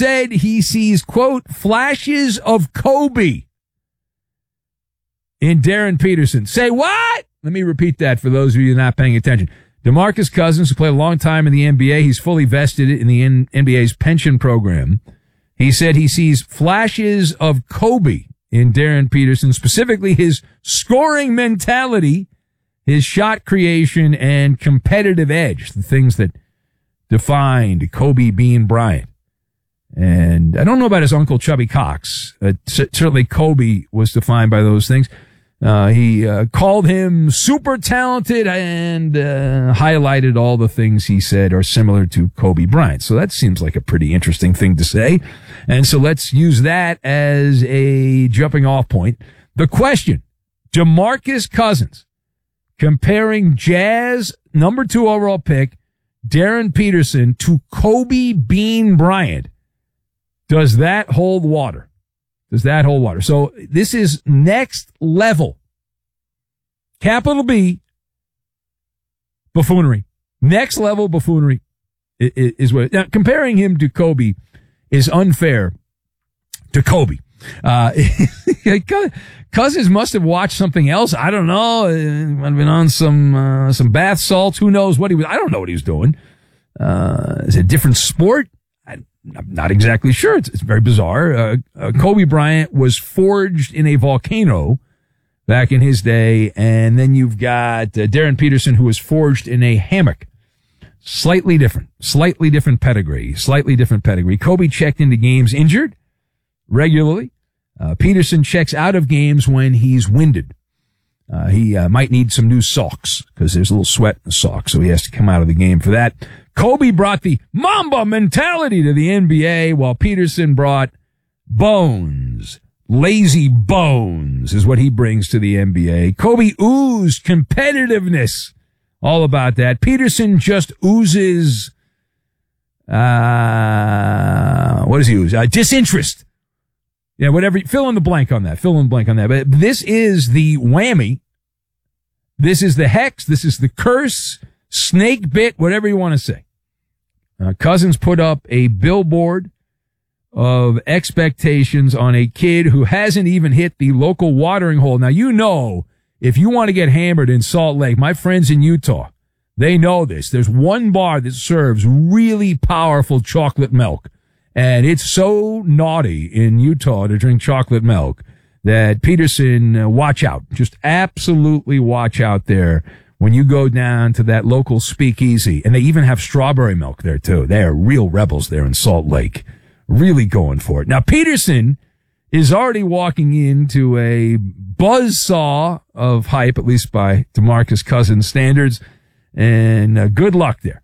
said he sees, quote, flashes of Kobe in Darren Peterson. Say what? Let me repeat that for those of you not paying attention. DeMarcus Cousins, who played a long time in the NBA, he's fully vested in the NBA's pension program. He said he sees flashes of Kobe in Darren Peterson, specifically his scoring mentality, his shot creation, and competitive edge, the things that defined Kobe Bean Bryant. And I don't know about his uncle Chubby Cox. Certainly Kobe was defined by those things. He called him super talented and highlighted all the things he said are similar to Kobe Bryant. So that seems like a pretty interesting thing to say. And so let's use that as a jumping off point. The question, DeMarcus Cousins comparing Jazz number 2 overall pick Darren Peterson to Kobe Bean Bryant. Does that hold water? Does that hold water? So this is next level. Capital B, buffoonery. Next level buffoonery is what. Now, comparing him to Kobe is unfair to Kobe. Cousins must have watched something else. I don't know. Might have been on some bath salts. Who knows what he was? I don't know what he was doing. Is it a different sport? I'm not exactly sure. It's very bizarre. Kobe Bryant was forged in a volcano back in his day, and then you've got Darren Peterson, who was forged in a hammock. Slightly different pedigree. Kobe checked into games injured regularly. Peterson checks out of games when he's winded. He might need some new socks because there's a little sweat in the socks, so he has to come out of the game for that. Kobe brought the Mamba mentality to the NBA, while Peterson brought bones. Lazy bones is what he brings to the NBA. Kobe oozed competitiveness. All about that. Peterson just oozes, what does he ooze? Disinterest. Yeah, whatever. Fill in the blank on that. But this is the whammy. This is the hex. This is the curse. Snake bit, whatever you want to say. Cousins put up a billboard of expectations on a kid who hasn't even hit the local watering hole. Now, you know, if you want to get hammered in Salt Lake, my friends in Utah, they know this. There's one bar that serves really powerful chocolate milk. And it's so naughty in Utah to drink chocolate milk that Peterson, watch out. Just absolutely watch out there when you go down to that local speakeasy. And they even have strawberry milk there, too. They are real rebels there in Salt Lake. Really going for it. Now, Peterson is already walking into a buzzsaw of hype, at least by DeMarcus Cousins standards. And good luck there.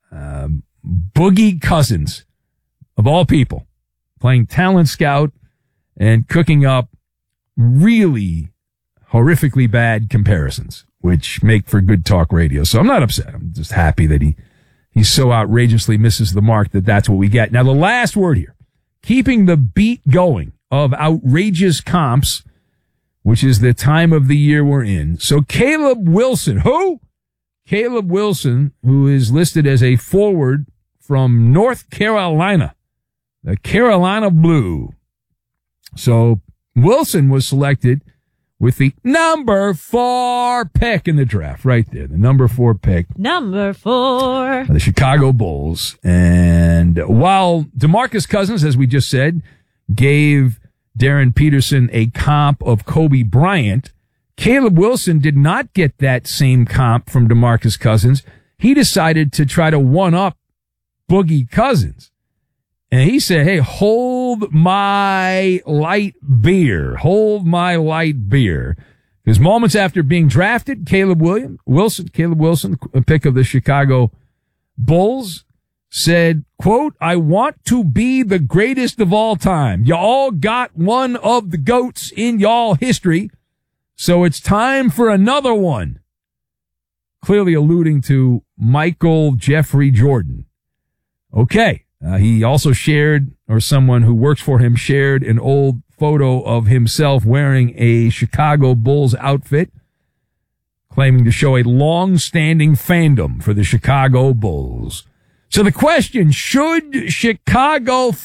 Boogie Cousins, of all people, playing talent scout and cooking up really horrifically bad comparisons, which make for good talk radio. So I'm not upset. I'm just happy that he so outrageously misses the mark that that's what we get. Now, the last word here, keeping the beat going of outrageous comps, which is the time of the year we're in. So Caleb Wilson, who? Caleb Wilson, who is listed as a forward from North Carolina, the Carolina Blue. So Wilson was selected with the number 4 pick in the draft, right there, the number 4 pick. Number 4. The Chicago Bulls. And while DeMarcus Cousins, as we just said, gave Darren Peterson a comp of Kobe Bryant, Caleb Wilson did not get that same comp from DeMarcus Cousins. He decided to try to one-up Boogie Cousins. And he said, hey, hold my light beer. Hold my light beer. Because moments after being drafted, Caleb Wilson, a pick of the Chicago Bulls, said, quote, I want to be the greatest of all time. Y'all got one of the GOATs in y'all history, so it's time for another one. Clearly alluding to Michael Jeffrey Jordan. Okay. He also shared, or someone who works for him shared, an old photo of himself wearing a Chicago Bulls outfit, claiming to show a long-standing fandom for the Chicago Bulls. So the question, should Chicago